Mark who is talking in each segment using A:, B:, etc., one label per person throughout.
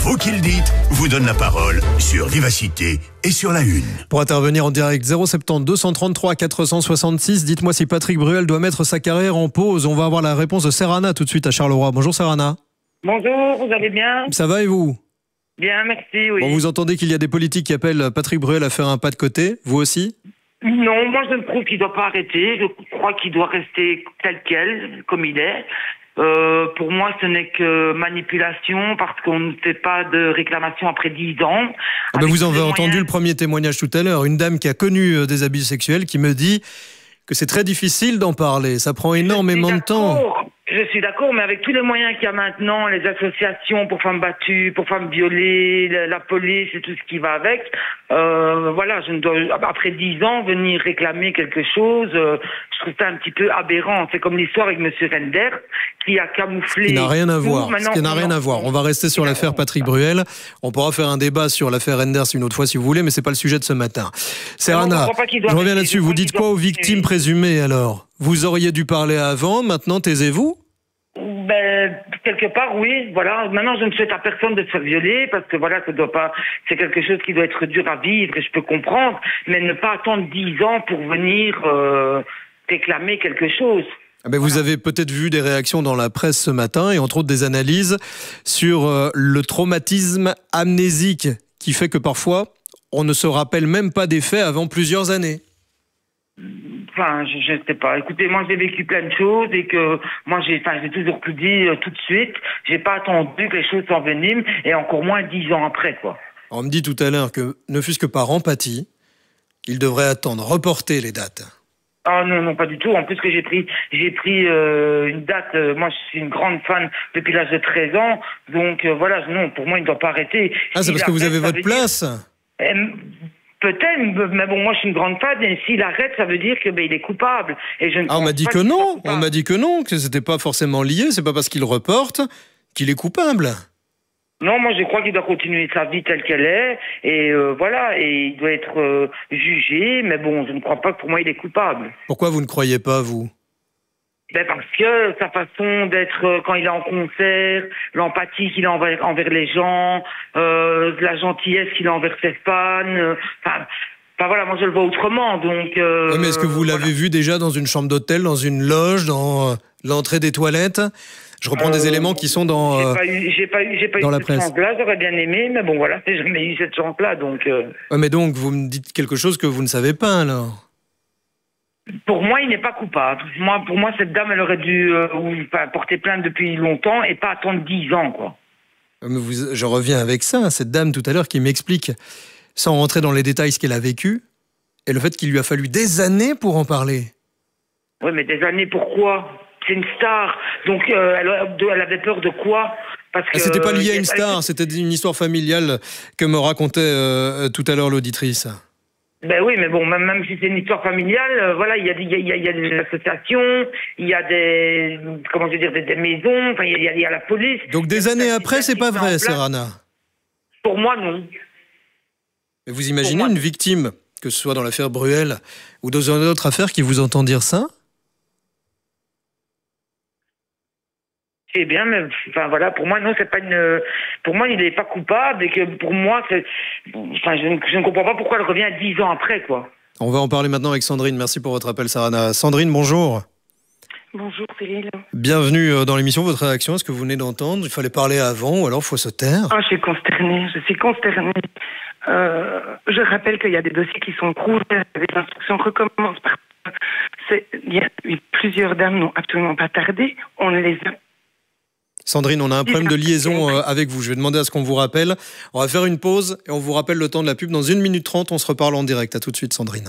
A: Vous qui le dites vous donne la parole sur Vivacité et sur La Une.
B: Pour intervenir en direct, 070 233 466. Dites-moi si Patrick Bruel doit mettre sa carrière en pause. On va avoir la réponse de Serrana tout de suite à Charleroi. Bonjour Serrana.
C: Bonjour, vous allez bien?
B: Ça va et vous?
C: Bien, merci, oui.
B: Bon, vous entendez qu'il y a des politiques qui appellent Patrick Bruel à faire un pas de côté, vous aussi?
C: Non, moi je trouve qu'il ne doit pas arrêter. Je crois qu'il doit rester tel quel, comme il est. Pour moi, ce n'est que manipulation parce qu'on ne fait pas de réclamation après 10 ans.
B: Vous avez entendu le premier témoignage tout à l'heure. Une dame qui a connu des abus sexuels qui me dit que c'est très difficile d'en parler. Ça prend énormément de temps.
C: Je suis d'accord, mais avec tous les moyens qu'il y a maintenant, les associations pour femmes battues, pour femmes violées, la police et tout ce qui va avec, voilà, je ne dois, après 10 ans, venir réclamer quelque chose, je trouve ça un petit peu aberrant. C'est comme l'histoire avec M. Renders, qui a camouflé...
B: Ce qui n'a rien à voir. On va rester sur l'affaire Patrick Bruel. On pourra faire un débat sur l'affaire Renders une autre fois si vous voulez, mais c'est pas le sujet de ce matin. Serrana, je reviens là-dessus. Vous dites quoi aux victimes présumées alors? Vous auriez dû parler avant, maintenant taisez-vous?
C: Quelque part, oui, voilà. Maintenant, je ne souhaite à personne de se faire violer parce que voilà, c'est quelque chose qui doit être dur à vivre et je peux comprendre, mais ne pas attendre 10 ans pour venir réclamer quelque chose.
B: Vous avez peut-être vu des réactions dans la presse ce matin et entre autres des analyses sur le traumatisme amnésique qui fait que parfois on ne se rappelle même pas des faits avant plusieurs années.
C: Enfin, je ne sais pas. Écoutez, moi j'ai vécu plein de choses et que moi j'ai toujours tout dit tout de suite. J'ai pas attendu que les choses s'enveniment et encore moins 10 ans après, quoi.
B: On me dit tout à l'heure que, ne fût-ce que par empathie, il devrait attendre, reporter les dates.
C: Ah non, pas du tout. En plus que j'ai pris une date. Moi, je suis une grande fan depuis l'âge de 13 ans. Donc voilà, non, pour moi, il ne doit pas arrêter.
B: Ah, c'est parce que vous avez votre place?
C: Peut-être, mais bon, moi je suis une grande fan, et s'il arrête, ça veut dire que il est coupable. Et je ne
B: on m'a dit que non, que c'était pas forcément lié, c'est pas parce qu'il reporte qu'il est coupable.
C: Non, moi je crois qu'il doit continuer sa vie telle qu'elle est, et voilà, et il doit être jugé, mais bon, je ne crois pas que pour moi il est coupable.
B: Pourquoi vous ne croyez pas, vous?
C: Parce que sa façon d'être quand il est en concert, l'empathie qu'il a envers les gens, la gentillesse qu'il a envers ses fans, voilà, moi je le vois autrement, donc...
B: mais est-ce que vous l'avez vu déjà dans une chambre d'hôtel, dans une loge, dans l'entrée des toilettes? Je reprends des éléments qui sont dans
C: j'ai pas eu cette chance-là, j'aurais bien aimé, mais bon voilà, j'ai jamais eu cette chance-là, donc...
B: mais donc, vous me dites quelque chose que vous ne savez pas, alors?
C: Pour moi, il n'est pas coupable. Pour moi, cette dame, elle aurait dû porter plainte depuis longtemps et pas attendre 10 ans, quoi.
B: Je reviens avec ça, cette dame tout à l'heure qui m'explique, sans rentrer dans les détails, ce qu'elle a vécu, et le fait qu'il lui a fallu des années pour en parler.
C: Oui, mais des années, pourquoi? C'est une star, donc elle avait peur de quoi? Parce que
B: c'était pas lié à une star, c'était une histoire familiale que me racontait tout à l'heure l'auditrice.
C: Oui, mais bon, même si c'est une histoire familiale, voilà, il y a des associations, il y a des maisons, enfin, il y a la police.
B: Donc des années après, c'est pas vrai, Serrana?
C: Pour moi, non.
B: Mais vous imaginez une victime, que ce soit dans l'affaire Bruel ou dans une autre affaire, qui vous entend dire ça?
C: Eh bien, mais voilà, pour moi, non, c'est pas une. Pour moi, il n'est pas coupable et que pour moi, je ne comprends pas pourquoi elle revient 10 ans après, quoi.
B: On va en parler maintenant avec Sandrine. Merci pour votre appel, Serrana. Sandrine, bonjour.
D: Bonjour, Cyril.
B: Bienvenue dans l'émission. Votre réaction à ce que vous venez d'entendre? Il fallait parler avant ou alors il faut se taire?
D: Je suis consternée. Je rappelle qu'il y a des dossiers qui sont couverts, les instructions recommencent par. Plusieurs dames n'ont absolument pas tardé. On les a.
B: Sandrine, on a un problème de liaison avec vous. Je vais demander à ce qu'on vous rappelle. On va faire une pause et on vous rappelle le temps de la pub. Dans 1 minute 30, on se reparle en direct. À tout de suite, Sandrine.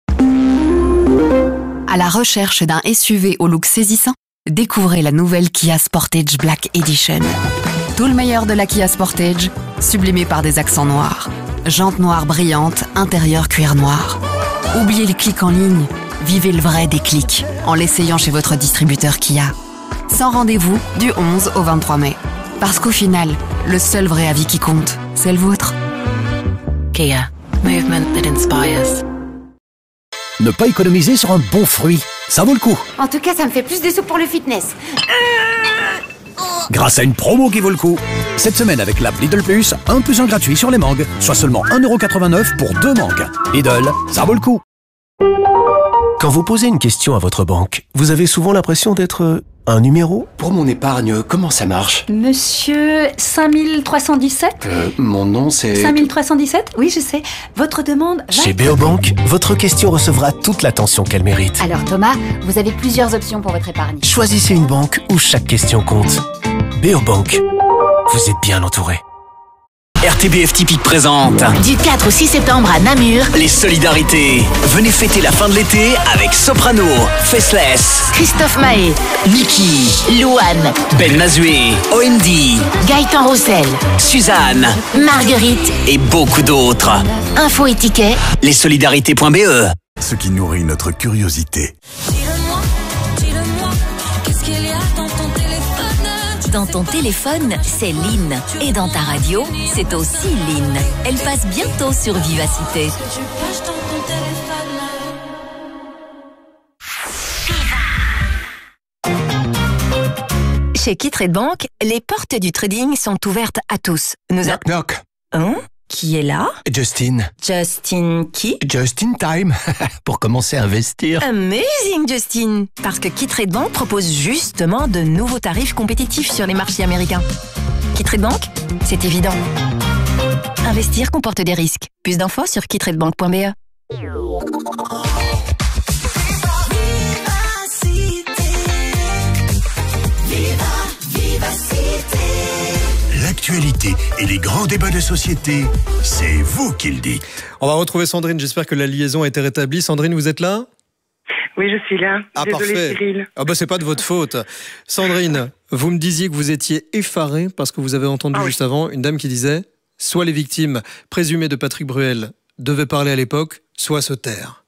E: À la recherche d'un SUV au look saisissant, découvrez la nouvelle Kia Sportage Black Edition. Tout le meilleur de la Kia Sportage, sublimé par des accents noirs. Jantes noires brillantes, intérieur cuir noir. Oubliez les clics en ligne. Vivez le vrai déclic en l'essayant chez votre distributeur Kia. Sans rendez-vous du 11 au 23 mai. Parce qu'au final, le seul vrai avis qui compte, c'est le vôtre. Kia. Movement that inspires.
F: Ne pas économiser sur un bon fruit, ça vaut le coup.
G: En tout cas, ça me fait plus de sous pour le fitness.
F: grâce à une promo qui vaut le coup. Cette semaine avec l'app Lidl Plus, 1 + 1 gratuit sur les mangues, soit seulement 1,89 € pour 2 mangues. Lidl, ça vaut le coup.
G: Quand vous posez une question à votre banque, vous avez souvent l'impression d'être un numéro.
H: Pour mon épargne, comment ça marche?
I: Monsieur 5317
H: Mon nom c'est...
I: 5317 Oui, je sais. Votre demande va...
G: Chez Beobank, votre question recevra toute l'attention qu'elle mérite.
J: Alors Thomas, vous avez plusieurs options pour votre épargne.
G: Choisissez une banque où chaque question compte. Beobank, vous êtes bien entouré.
K: RTBF Typique présente
L: du 4 au 6 septembre à Namur
K: les solidarités. Venez fêter la fin de l'été avec Soprano, Faceless,
L: Christophe Mahé,
K: Niki,
L: Louane,
K: Ben Mazué, OMD,
L: Gaëtan Roussel,
K: Suzanne,
L: Marguerite
K: et beaucoup d'autres.
L: Info et tickets
K: lessolidarités.be.
A: Ce qui nourrit notre curiosité.
M: Dis-le-moi, qu'est-ce qu'il y a dans ton téléphone?
N: Dans ton téléphone, c'est Lynn. Et dans ta radio, c'est aussi Lynn. Elle passe bientôt sur Vivacité. Chez Kitrade Bank, les portes du trading sont ouvertes à tous.
O: Knock knock.
N: Hein? Qui est là?
O: Justin.
N: Justin qui?
O: Just in time. Pour commencer à investir.
N: Amazing, Justin. Parce que Kitrade Bank propose justement de nouveaux tarifs compétitifs sur les marchés américains. Kitrade Bank, c'est évident. Investir comporte des risques. Plus d'infos sur kitradebank.be.
A: L'actualité et les grands débats de société, c'est vous qui le dites.
B: On va retrouver Sandrine, j'espère que la liaison a été rétablie. Sandrine, vous êtes là?
D: Oui, je suis là.
B: Ah,
D: désolée,
B: parfait.
D: Cyril.
B: Ah bah c'est pas de votre faute. Sandrine, vous me disiez que vous étiez effarée parce que vous avez entendu juste avant une dame qui disait soit les victimes présumées de Patrick Bruel devaient parler à l'époque, soit se taire.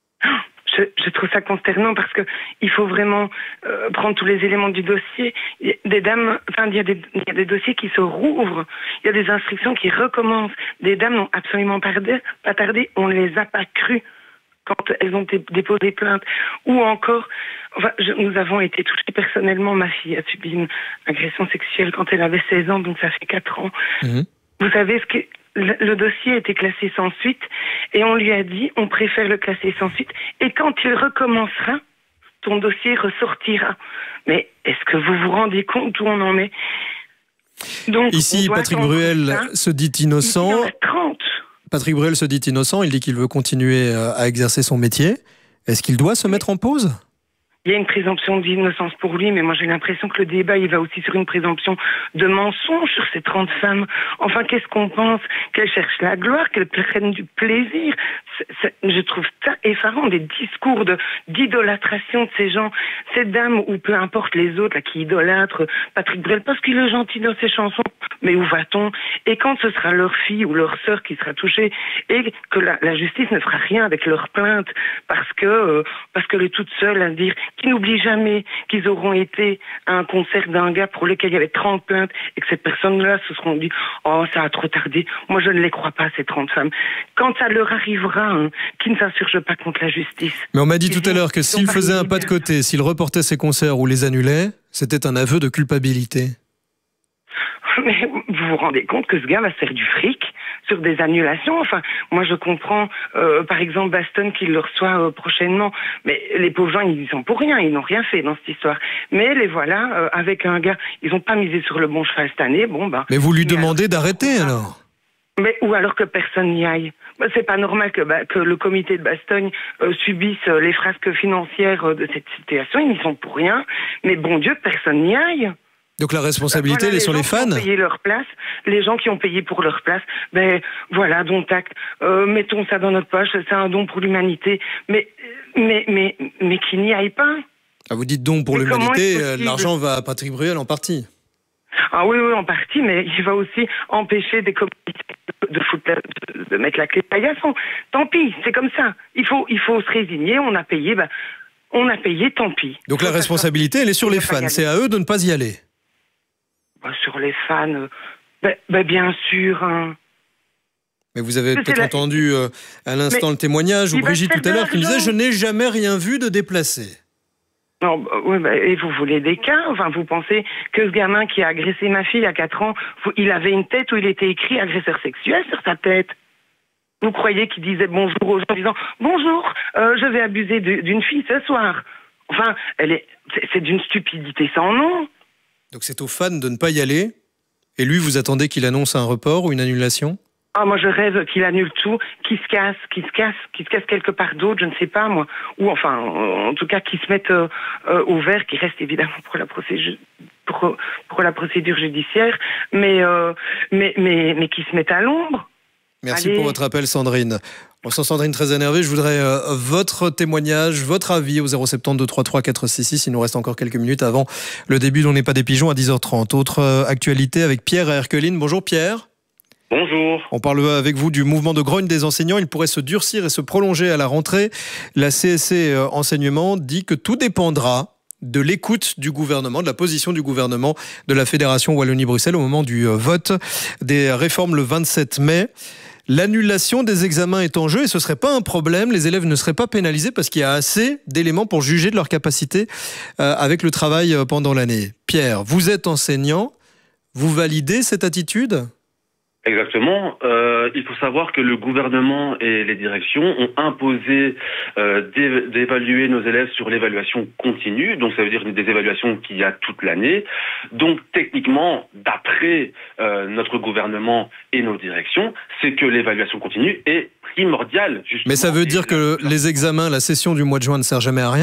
D: Je trouve ça consternant parce que il faut vraiment prendre tous les éléments du dossier. Il y a des dossiers qui se rouvrent. Il y a des instructions qui recommencent. Des dames n'ont absolument pas tardé. On ne les a pas crues quand elles ont déposé plainte. Ou encore, nous avons été touchés personnellement. Ma fille a subi une agression sexuelle quand elle avait 16 ans, donc ça fait 4 ans. Mmh. Vous savez ce que... Le dossier a été classé sans suite et on lui a dit on préfère le classer sans suite et quand il recommencera, ton dossier ressortira. Mais est-ce que vous vous rendez compte où on en est? Donc,
B: ici, Patrick Bruel se dit innocent. Patrick Bruel se dit innocent, il dit qu'il veut continuer à exercer son métier. Est-ce qu'il doit se mettre en pause?
D: Il y a une présomption d'innocence pour lui, mais moi j'ai l'impression que le débat, il va aussi sur une présomption de mensonge sur ces 30 femmes. Enfin, qu'est-ce qu'on pense? Qu'elles cherchent la gloire, qu'elles prennent du plaisir? Je trouve ça effarant, des discours d'idolâtration de ces gens, ces dames, ou peu importe les autres là, qui idolâtrent Patrick Bruel parce qu'il est gentil dans ses chansons. Mais où va-t-on? Et quand ce sera leur fille ou leur sœur qui sera touchée et que la justice ne fera rien avec leur plainte parce qu'elle est toute seule à dire, qui n'oublient jamais qu'ils auront été à un concert d'un gars pour lequel il y avait 30 plaintes et que ces personnes-là se seront dit « Oh, ça a trop tardé, moi je ne les crois pas, ces 30 femmes ». Quand ça leur arrivera, qu'ils ne s'insurgent pas contre la justice.
B: Mais on m'a dit tout à l'heure que s'il faisait un pas de côté, s'il reportait ses concerts ou les annulait, c'était un aveu de culpabilité.
D: Mais vous vous rendez compte que ce gars va se faire du fric sur des annulations? Enfin, moi je comprends, par exemple, Baston qui le reçoit prochainement, mais les pauvres gens, ils y sont pour rien, ils n'ont rien fait dans cette histoire. Mais les voilà, avec un gars, ils n'ont pas misé sur le bon cheval cette année, bon bah...
B: Mais vous lui demandez d'arrêter alors?
D: Mais ou alors que personne n'y aille. C'est pas normal que le comité de Bastogne subisse les frasques financières de cette situation, ils n'y sont pour rien, mais bon Dieu, personne n'y aille.
B: Donc la responsabilité, elle est sur les fans.
D: Les gens qui ont payé pour leur place, ben voilà, dont acte. Mettons ça dans notre poche, c'est un don pour l'humanité. Mais qui n'y aille pas.
B: Ah, vous dites don pour l'humanité, l'argent va à Patrick Bruel en partie.
D: Ah oui, en partie, mais il va aussi empêcher des communautés de mettre la clé de paillasson. Tant pis, c'est comme ça. Il faut se résigner, on a payé, tant pis.
B: Donc la responsabilité, elle est sur les fans, c'est à eux de ne pas y aller.
D: Sur les fans, bien sûr.
B: Mais vous avez peut-être entendu à l'instant le témoignage ou Brigitte tout à l'heure qui me disait « Je n'ai jamais rien vu de déplacé ».
D: Non, et vous voulez des cas? Enfin, vous pensez que ce gamin qui a agressé ma fille à 4 ans, il avait une tête où il était écrit agresseur sexuel sur sa tête? Vous croyez qu'il disait bonjour aux gens en disant bonjour, je vais abuser d'une fille ce soir? Enfin, c'est d'une stupidité sans nom.
B: Donc c'est aux fans de ne pas y aller. Et lui, vous attendez qu'il annonce un report ou une annulation?
D: Ah, moi je rêve qu'il annule tout, qu'il se casse quelque part d'autre, je ne sais pas moi. Ou enfin, en tout cas, qu'il se mette au vert, qui reste évidemment pour la procédure judiciaire, mais qu'il se mette à l'ombre.
B: Merci pour votre appel, Sandrine. On sent Sandrine très énervée. Je voudrais votre témoignage, votre avis au 072 33 466. Il nous reste encore quelques minutes avant le début d'On n'est pas des pigeons à 10h30. Autre actualité avec Pierre à Erqueline. Bonjour Pierre.
P: Bonjour.
B: On parle avec vous du mouvement de grogne des enseignants. Il pourrait se durcir et se prolonger à la rentrée. La CSC Enseignement dit que tout dépendra de l'écoute du gouvernement, de la position du gouvernement de la Fédération Wallonie-Bruxelles au moment du vote des réformes le 27 mai. L'annulation des examens est en jeu et ce ne serait pas un problème. Les élèves ne seraient pas pénalisés parce qu'il y a assez d'éléments pour juger de leur capacité avec le travail pendant l'année. Pierre, vous êtes enseignant. Vous validez cette attitude ?
P: Exactement. Il faut savoir que le gouvernement et les directions ont imposé d'évaluer nos élèves sur l'évaluation continue. Donc ça veut dire des évaluations qu'il y a toute l'année. Donc techniquement, d'après notre gouvernement et nos directions, c'est que l'évaluation continue est primordiale.
B: Mais ça veut dire que les examens, la session du mois de juin ne sert jamais à rien ?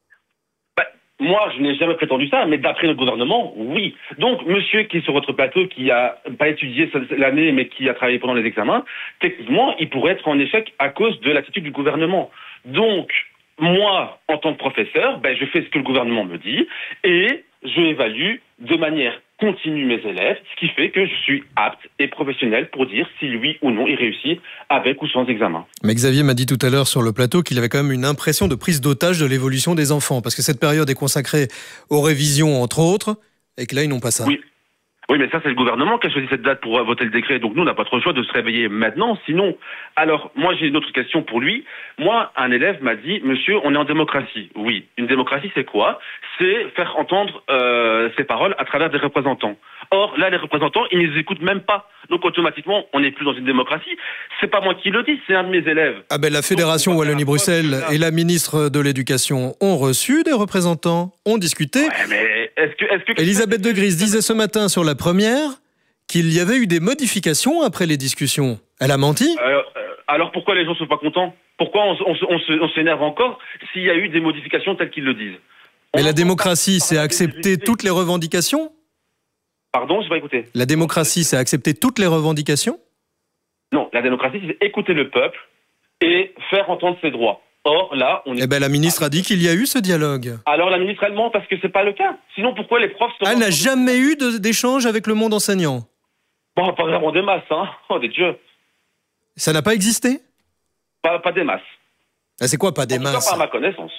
P: Moi, je n'ai jamais prétendu ça, mais d'après notre gouvernement, oui. Donc, monsieur qui est sur votre plateau, qui n'a pas étudié l'année, mais qui a travaillé pendant les examens, techniquement, il pourrait être en échec à cause de l'attitude du gouvernement. Donc, moi, en tant que professeur, je fais ce que le gouvernement me dit, et je évalue de manière continue mes élèves, ce qui fait que je suis apte et professionnel pour dire si oui ou non il réussit avec ou sans examen.
B: Mais Xavier m'a dit tout à l'heure sur le plateau qu'il avait quand même une impression de prise d'otage de l'évolution des enfants, parce que cette période est consacrée aux révisions, entre autres, et que là, ils n'ont pas ça.
P: Oui, mais ça, c'est le gouvernement qui a choisi cette date pour voter le décret. Donc nous, on n'a pas trop le choix de se réveiller maintenant. Sinon, alors, moi, j'ai une autre question pour lui. Moi, un élève m'a dit, monsieur, on est en démocratie. Oui, une démocratie, c'est quoi? C'est faire entendre ses paroles à travers des représentants. Or, là, les représentants, ils ne les écoutent même pas. Donc, automatiquement, on n'est plus dans une démocratie. C'est pas moi qui le dis, c'est un de mes élèves.
B: Ah ben, la Fédération Wallonie-Bruxelles et la ministre de l'Éducation ont reçu des représentants, ont discuté.
P: Ouais, mais est-ce que...
B: Elisabeth de Gries disait ce matin sur la première qu'il y avait eu des modifications après les discussions. Elle a menti?
P: Alors pourquoi les gens ne sont pas contents? Pourquoi on s'énerve encore s'il y a eu des modifications telles qu'ils le disent?
B: Mais la démocratie, c'est accepter toutes les revendications?
P: Pardon, je n'ai pas écouté.
B: La démocratie, c'est accepter toutes les revendications?
P: Non, la démocratie, c'est écouter le peuple et faire entendre ses droits. Or, là, on est...
B: Eh ben, la ministre a dit qu'il y a eu ce dialogue.
P: Alors, la ministre, elle ment parce que c'est pas le cas. Sinon, pourquoi les profs...
B: Elle n'a jamais eu d'échange avec le monde enseignant?
P: Bon, pas vraiment des masses, hein. Oh, des dieux.
B: Ça n'a pas existé?
P: Pas des masses.
B: Ah, c'est quoi, pas des masses?
P: Pas à ma connaissance.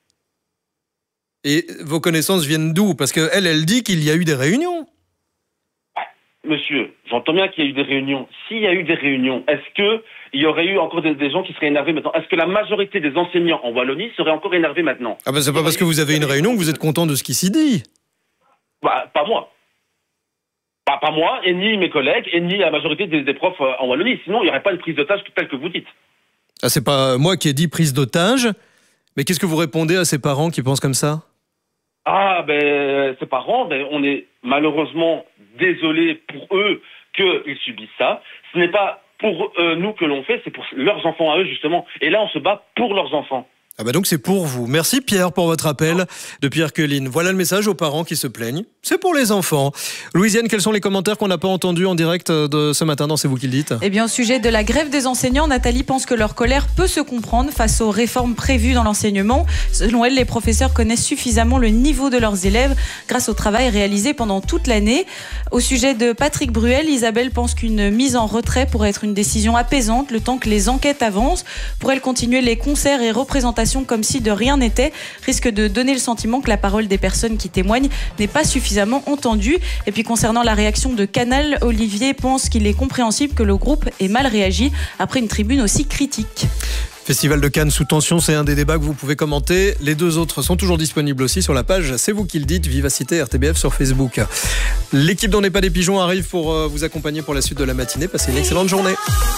B: Et vos connaissances viennent d'où? Parce qu'elle dit qu'il y a eu des réunions.
P: Monsieur, j'entends bien qu'il y a eu des réunions. S'il y a eu des réunions, est-ce qu'il y aurait eu encore des gens qui seraient énervés maintenant? Est-ce que la majorité des enseignants en Wallonie seraient encore énervés maintenant?
B: Ah ben c'est pas parce que vous avez une réunion que vous êtes content de ce qui s'y dit.
P: Pas moi. Pas moi, et ni mes collègues, et ni la majorité des profs en Wallonie. Sinon, il n'y aurait pas une prise d'otage telle que vous dites.
B: Ah, c'est pas moi qui ai dit prise d'otage, mais qu'est-ce que vous répondez à ces parents qui pensent comme ça?
P: Ah, ces parents, on est malheureusement désolé pour eux qu'ils subissent ça. Ce n'est pas pour nous que l'on fait, c'est pour leurs enfants à eux, justement. Et là, on se bat pour leurs enfants.
B: Ah bah donc c'est pour vous. Merci Pierre pour votre appel depuis Erqueline. Voilà le message aux parents qui se plaignent. C'est pour les enfants. Louisiane, quels sont les commentaires qu'on n'a pas entendus en direct de ce matin dans C'est vous qui le dites?
Q: Eh bien, au sujet de la grève des enseignants, Nathalie pense que leur colère peut se comprendre face aux réformes prévues dans l'enseignement. Selon elle, les professeurs connaissent suffisamment le niveau de leurs élèves grâce au travail réalisé pendant toute l'année. Au sujet de Patrick Bruel, Isabelle pense qu'une mise en retrait pourrait être une décision apaisante le temps que les enquêtes avancent. Pour elle, continuer les concerts et représentations comme si de rien n'était risque de donner le sentiment que la parole des personnes qui témoignent n'est pas suffisamment entendue. Et puis concernant la réaction de Canal, Olivier pense qu'il est compréhensible que le groupe ait mal réagi après une tribune aussi critique.
B: Festival de Cannes sous tension, c'est un des débats que vous pouvez commenter. Les deux autres sont toujours disponibles aussi sur la page C'est vous qui le dites, Vivacité RTBF sur Facebook. L'équipe d'On n'est pas des pigeons arrive pour vous accompagner pour la suite de la matinée. Passez une excellente journée.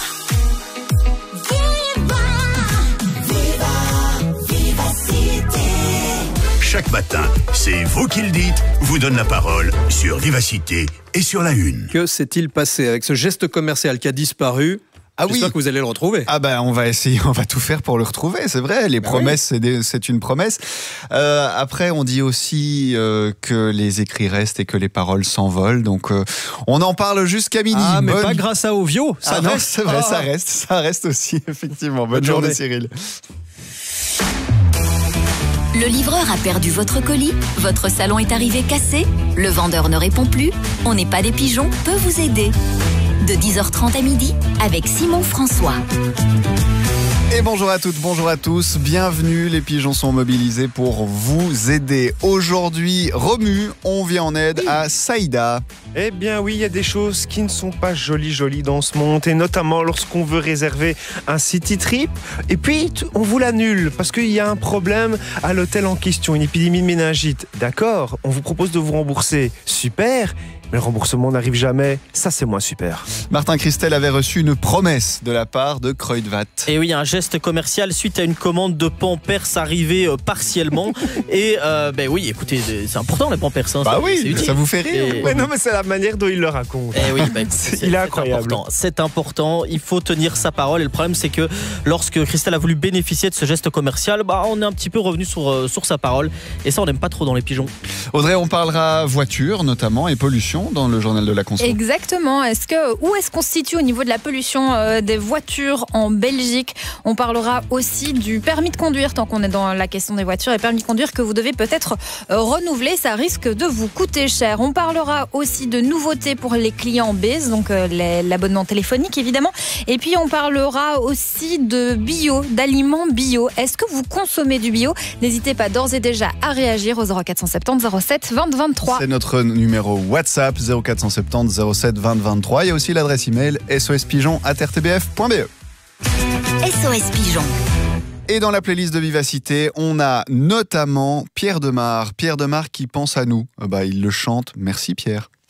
A: Chaque matin, C'est vous qui le dites vous donne la parole sur Vivacité et sur la Une.
B: Que s'est-il passé avec ce geste commercial qui a disparu ? J'espère que vous allez le retrouver.
R: On va essayer, on va tout faire pour le retrouver, c'est vrai. Les promesses, c'est une promesse. Après, on dit aussi que les écrits restent et que les paroles s'envolent. Donc, on en parle jusqu'à midi.
B: Mais pas grâce à Ovio. Ça
R: reste, c'est vrai, ça reste aussi, effectivement. Bonne journée, Cyril.
L: Le livreur a perdu votre colis, votre salon est arrivé cassé, le vendeur ne répond plus, On n'est pas des pigeons peut vous aider. De 10h30 à midi, avec Simon François.
R: Et bonjour à toutes, bonjour à tous, bienvenue, les pigeons sont mobilisés pour vous aider. Aujourd'hui, Romu, on vient en aide à Saïda.
S: Eh bien oui, il y a des choses qui ne sont pas jolies dans ce monde, et notamment lorsqu'on veut réserver un city trip, et puis on vous l'annule, parce qu'il y a un problème à l'hôtel en question, une épidémie de méningite. D'accord, on vous propose de vous rembourser, super, mais le remboursement n'arrive jamais, ça c'est moins super.
R: Martin Christel avait reçu une promesse de la part de Kruidvat.
T: Et oui, un geste commercial suite à une commande de Pampers arrivée partiellement. Et oui, écoutez, c'est important les Pampers. Hein,
R: ça vous fait rire.
S: Mais non, mais c'est la manière dont il le raconte.
T: Et oui,
S: il est incroyable.
T: C'est important, il faut tenir sa parole. Et le problème, c'est que lorsque Christel a voulu bénéficier de ce geste commercial, on est un petit peu revenu sur sa parole. Et ça, on n'aime pas trop dans les pigeons.
R: Audrey, on parlera voiture notamment et pollution dans le journal de la conso.
U: Exactement. Où est-ce qu'on se situe au niveau de la pollution des voitures en Belgique? On parlera aussi du permis de conduire, tant qu'on est dans la question des voitures, et permis de conduire que vous devez peut-être renouveler, ça risque de vous coûter cher. On parlera aussi de nouveautés pour les clients Base, donc l'abonnement téléphonique évidemment. Et puis on parlera aussi de bio, d'aliments bio. Est-ce que vous consommez du bio? N'hésitez pas d'ores et déjà à réagir au 0470 07 20 23.
R: C'est notre numéro WhatsApp 0470 07 20 23. Il y a aussi l'adresse email sospigeon@rtbf.be.
L: SOS Pigeon.
R: Et dans la playlist de Vivacité, on a notamment Pierre Demar. Pierre Demar qui pense à nous. Il le chante. Merci Pierre.